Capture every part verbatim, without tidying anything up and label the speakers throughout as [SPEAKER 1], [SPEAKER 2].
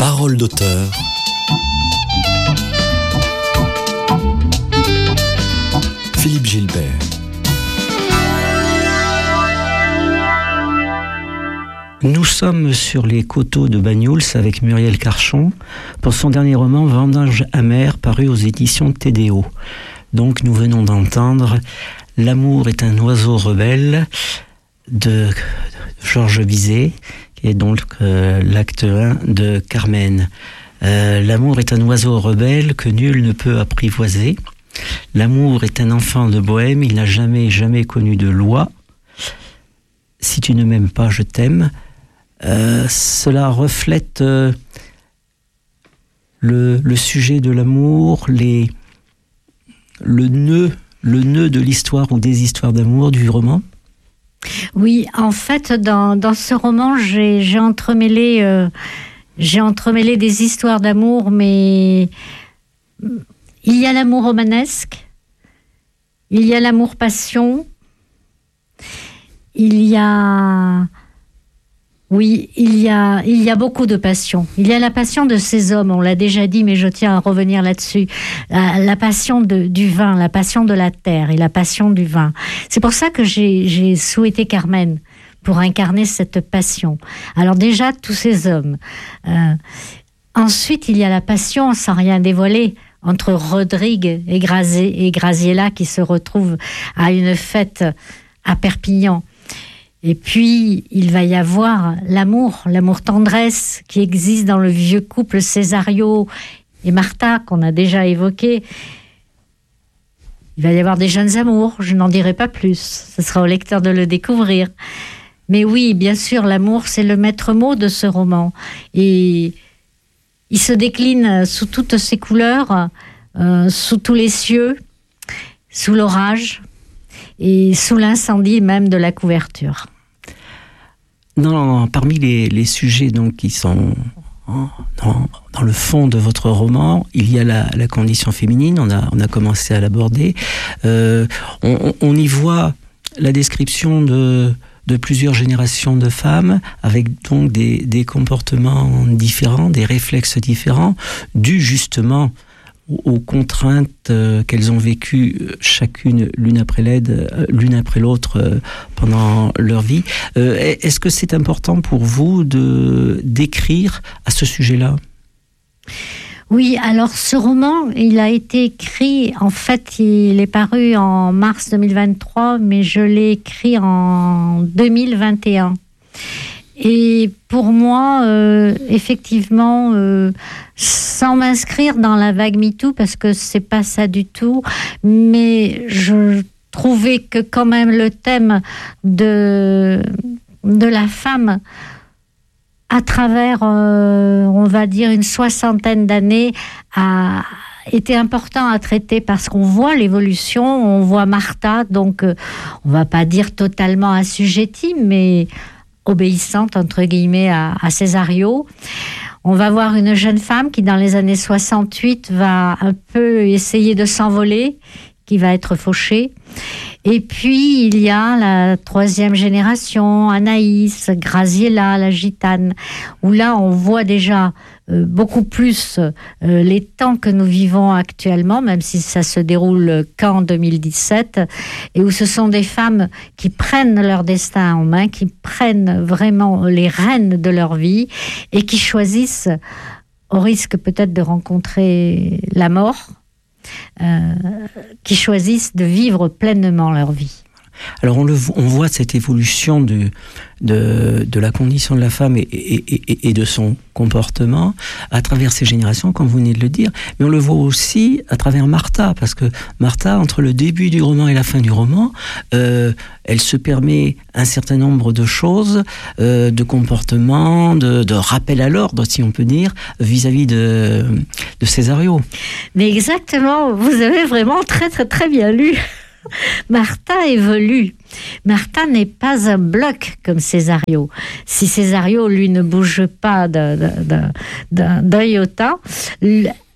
[SPEAKER 1] Parole d'auteur. Philippe Gilbert.
[SPEAKER 2] Nous sommes sur les coteaux de Banyuls avec Muriel Carchon pour son dernier roman Vendange amère, paru aux éditions Tédéo. Donc nous venons d'entendre L'amour est un oiseau rebelle de Georges Bizet, qui est donc euh, l'acte un de Carmen. Euh, L'amour est un oiseau rebelle que nul ne peut apprivoiser. L'amour est un enfant de bohème, il n'a jamais, jamais connu de loi. Si tu ne m'aimes pas, je t'aime. Euh, cela reflète euh, le, le sujet de l'amour, les, le nœud, le nœud de l'histoire ou des histoires d'amour du roman.
[SPEAKER 3] Oui, en fait, dans, dans ce roman, j'ai, j'ai entremêlé, euh, j'ai entremêlé des histoires d'amour, mais il y a l'amour romanesque, il y a l'amour-passion, il y a... Oui, il y a, il y a beaucoup de passion. Il y a la passion de ces hommes, on l'a déjà dit, mais je tiens à revenir là-dessus. La, la passion de, du vin, la passion de la terre et la passion du vin. C'est pour ça que j'ai, j'ai souhaité Carmen, pour incarner cette passion. Alors déjà, tous ces hommes. Euh, ensuite, il y a la passion, sans rien dévoiler, entre Rodrigue et, Grazé, et Graziella qui se retrouvent à une fête à Perpignan. Et puis, il va y avoir l'amour, l'amour-tendresse qui existe dans le vieux couple Césario et Martha, qu'on a déjà évoqué. Il va y avoir des jeunes amours, je n'en dirai pas plus. Ce sera au lecteur de le découvrir. Mais oui, bien sûr, l'amour, c'est le maître mot de ce roman. Et il se décline sous toutes ses couleurs, euh, sous tous les cieux, sous l'orage et sous l'incendie même de la couverture.
[SPEAKER 2] Dans, parmi les, les sujets donc, qui sont en, dans, dans le fond de votre roman, il y a la, la condition féminine, on a, on a commencé à l'aborder. Euh, on, on y voit la description de, de plusieurs générations de femmes, avec donc des, des comportements différents, des réflexes différents, dus justement aux contraintes euh, qu'elles ont vécues chacune l'une après l'aide, euh, l'une après l'autre euh, pendant leur vie. Euh, est-ce que c'est important pour vous de d'écrire à ce sujet-là ?
[SPEAKER 3] Oui, alors ce roman, il a été écrit, en fait, il est paru en mars deux mille vingt-trois, mais je l'ai écrit en deux mille vingt et un. Et pour moi, euh, effectivement, euh, sans m'inscrire dans la vague MeToo, parce que c'est pas ça du tout, mais je trouvais que quand même le thème de, de la femme, à travers, euh, on va dire, une soixantaine d'années, a été important à traiter parce qu'on voit l'évolution, on voit Martha, donc euh, on va pas dire totalement assujettie, mais obéissante, entre guillemets, à, à Césario. On va voir une jeune femme qui, dans les années soixante-huit, va un peu essayer de s'envoler, qui va être fauchée. Et puis, il y a la troisième génération, Anaïs, Graziella, la gitane, où là, on voit déjà euh, beaucoup plus euh, les temps que nous vivons actuellement, même si ça se déroule qu'en deux mille dix-sept, et où ce sont des femmes qui prennent leur destin en main, qui prennent vraiment les rênes de leur vie, et qui choisissent, au risque peut-être de rencontrer la mort, Euh, qui choisissent de vivre pleinement leur vie.
[SPEAKER 2] Alors on, le, on voit cette évolution de, de, de la condition de la femme et, et, et, et de son comportement à travers ces générations, comme vous venez de le dire, mais on le voit aussi à travers Martha, parce que Martha, entre le début du roman et la fin du roman, euh, elle se permet un certain nombre de choses, euh, de comportements, de, de rappel à l'ordre, si on peut dire, vis-à-vis de, de Césario.
[SPEAKER 3] Mais exactement, vous avez vraiment très très très bien lu. Martha évolue. Martha n'est pas un bloc comme Césario. Si Césario, lui, ne bouge pas d'un, d'un, d'un, d'un iota,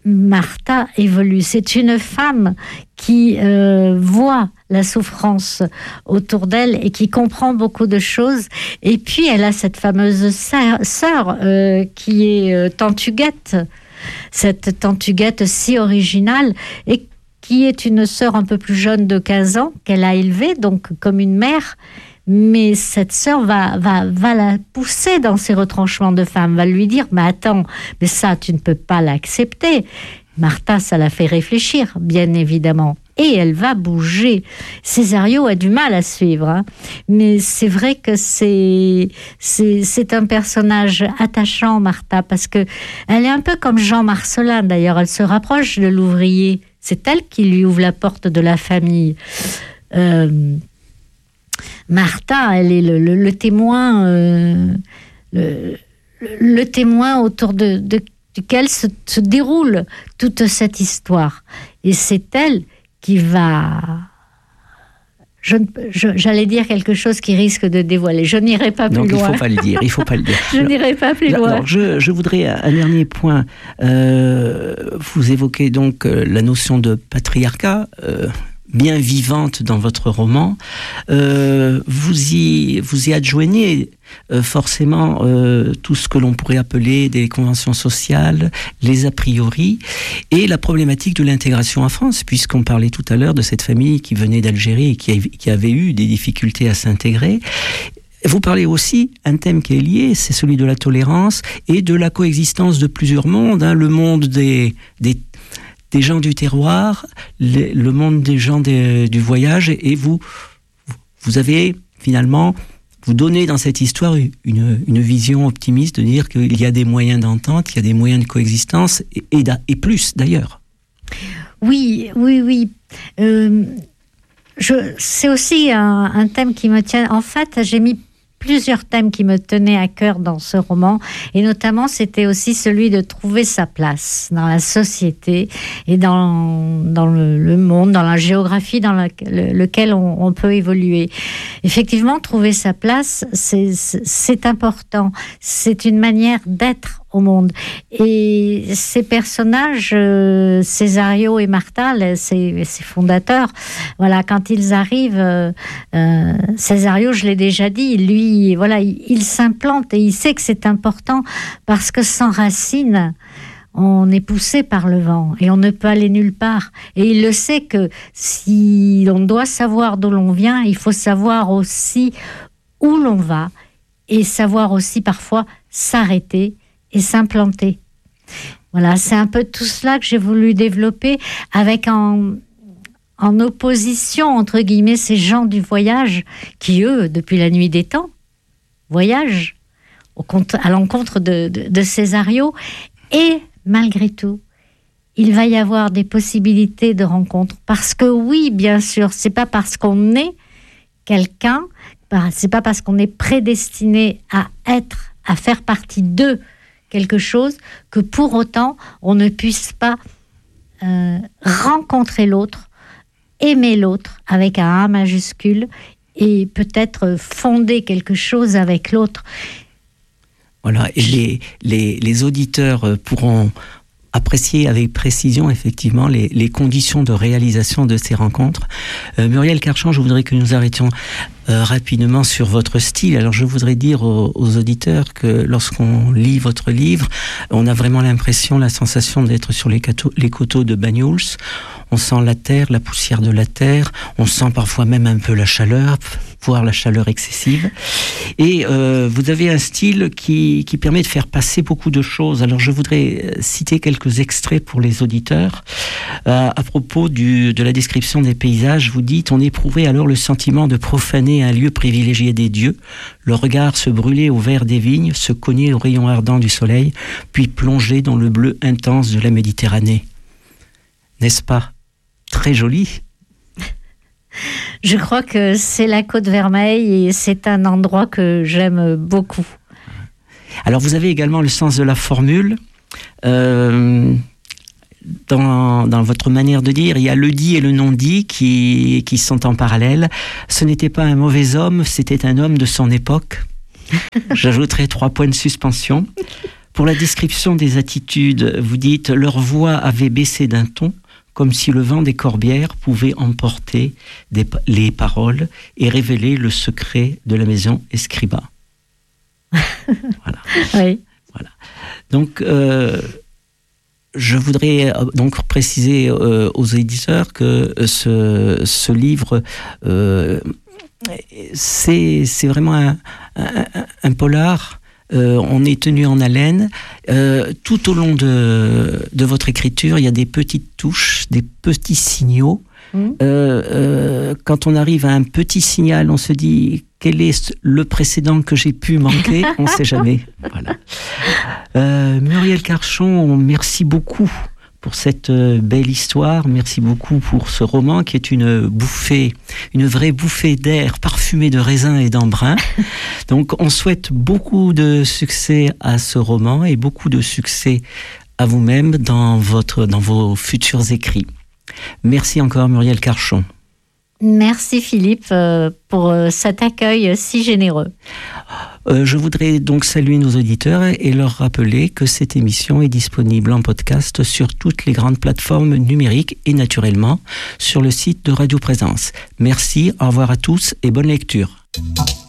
[SPEAKER 3] Martha évolue. C'est une femme qui euh, voit la souffrance autour d'elle et qui comprend beaucoup de choses. Et puis, elle a cette fameuse sœur, sœur euh, qui est euh, Tante Huguette, cette Tante Huguette si originale et qui est une sœur un peu plus jeune de quinze ans qu'elle a élevée, donc comme une mère. Mais cette sœur va, va, va la pousser dans ses retranchements de femme, va lui dire « Mais attends, mais ça, tu ne peux pas l'accepter ». Martha, ça la fait réfléchir, bien évidemment. Et elle va bouger. Césario a du mal à suivre. Hein. Mais c'est vrai que c'est, c'est, c'est un personnage attachant, Martha, parce que elle est un peu comme Jean Marcelin, d'ailleurs. Elle se rapproche de l'ouvrier. C'est elle qui lui ouvre la porte de la famille. Euh... Martha, elle est le, le, le témoin, euh, le, le témoin autour de, de, duquel se, se déroule toute cette histoire. Et c'est elle qui va... Je, je, j'allais dire quelque chose qui risque de dévoiler. Je n'irai pas plus
[SPEAKER 2] Donc,
[SPEAKER 3] loin.
[SPEAKER 2] Donc il ne faut pas le dire. Il faut pas le dire.
[SPEAKER 3] je alors, n'irai pas plus
[SPEAKER 2] alors,
[SPEAKER 3] loin.
[SPEAKER 2] Alors, je, je voudrais un dernier point. Euh, vous évoquez donc euh, la notion de patriarcat. Euh, bien vivante dans votre roman, euh, vous y vous y adjoignez euh, forcément euh, tout ce que l'on pourrait appeler des conventions sociales, les a priori, et la problématique de l'intégration en France, puisqu'on parlait tout à l'heure de cette famille qui venait d'Algérie et qui, a, qui avait eu des difficultés à s'intégrer. Vous parlez aussi, un thème qui est lié, c'est celui de la tolérance et de la coexistence de plusieurs mondes, hein, le monde des, des des gens du terroir, le, le monde des gens des, du voyage, et vous, vous avez finalement, vous donnez dans cette histoire une, une vision optimiste de dire qu'il y a des moyens d'entente, qu'il y a des moyens de coexistence, et, et, et plus d'ailleurs.
[SPEAKER 3] Oui, oui, oui. Euh, je, c'est aussi un, un thème qui me tient. En fait, j'ai mis plusieurs thèmes qui me tenaient à cœur dans ce roman, et notamment c'était aussi celui de trouver sa place dans la société et dans, dans le, le monde, dans la géographie dans la, le, lequel on, on peut évoluer. Effectivement, trouver sa place, c'est, c'est important. C'est une manière d'être au monde. Et ces personnages, euh, Césario et Martha, ces, ces fondateurs, voilà, quand ils arrivent, euh, euh, Césario, je l'ai déjà dit, lui, voilà, il, il s'implante et il sait que c'est important parce que sans racines, on est poussé par le vent et on ne peut aller nulle part. Et il le sait que si on doit savoir d'où l'on vient, il faut savoir aussi où l'on va et savoir aussi parfois s'arrêter et s'implanter. Voilà, c'est un peu tout cela que j'ai voulu développer avec en, en opposition, entre guillemets, ces gens du voyage qui, eux, depuis la nuit des temps, voyagent au, à l'encontre de, de, de Césario. Et malgré tout, il va y avoir des possibilités de rencontre. Parce que oui, bien sûr, c'est pas parce qu'on est quelqu'un, c'est pas parce qu'on est prédestiné à être, à faire partie d'eux, quelque chose, que pour autant, on ne puisse pas euh, rencontrer l'autre, aimer l'autre avec un A majuscule et peut-être fonder quelque chose avec l'autre.
[SPEAKER 2] Voilà, et les, les, les auditeurs pourront apprécier avec précision effectivement les, les conditions de réalisation de ces rencontres. Euh, Muriel Carchand, je voudrais que nous arrêtions euh, rapidement sur votre style. Alors je voudrais dire aux, aux auditeurs que lorsqu'on lit votre livre, on a vraiment l'impression, la sensation d'être sur les, cateaux, les coteaux de Banyuls. On sent la terre, la poussière de la terre, on sent parfois même un peu la chaleur, voire la chaleur excessive. Et euh, vous avez un style qui, qui permet de faire passer beaucoup de choses. Alors je voudrais citer quelques extraits pour les auditeurs. Euh, à propos du, de la description des paysages, vous dites « On éprouvait alors le sentiment de profaner un lieu privilégié des dieux, le regard se brûlait au vert des vignes, se cognait aux rayons ardents du soleil, puis plonger dans le bleu intense de la Méditerranée. » N'est-ce pas très joli?
[SPEAKER 3] Je crois que c'est la Côte Vermeille et c'est un endroit que j'aime beaucoup.
[SPEAKER 2] Alors vous avez également le sens de la formule. Euh, dans, dans votre manière de dire, il y a le dit et le non-dit qui, qui sont en parallèle. Ce n'était pas un mauvais homme, c'était un homme de son époque. J'ajouterai trois points de suspension. Pour la description des attitudes, vous dites « Leur voix avait baissé d'un ton, comme si le vent des corbières pouvait emporter des, les paroles et révéler le secret de la maison Escribas. » Voilà.
[SPEAKER 3] Oui.
[SPEAKER 2] Voilà. Donc, euh, je voudrais donc préciser euh, aux éditeurs que ce, ce livre, euh, c'est, c'est vraiment un, un, un polar. Euh, on est tenu en haleine. Euh, tout au long de, de votre écriture, il y a des petites touches, des petits signaux. Mmh. Euh, euh, quand on arrive à un petit signal, on se dit quel est le précédent que j'ai pu manquer. On ne sait jamais. Voilà. Euh, Muriel Carchon, merci beaucoup pour cette belle histoire. Merci beaucoup pour ce roman qui est une bouffée, une vraie bouffée d'air parfumé de raisin et d'embrun. Donc on souhaite beaucoup de succès à ce roman et beaucoup de succès à vous-même dans, votre, dans vos futurs écrits. Merci encore Muriel Carchon.
[SPEAKER 3] Merci Philippe euh, pour euh, cet accueil si généreux.
[SPEAKER 2] Euh, je voudrais donc saluer nos auditeurs et leur rappeler que cette émission est disponible en podcast sur toutes les grandes plateformes numériques et naturellement sur le site de Radio Présence. Merci, au revoir à tous et bonne lecture.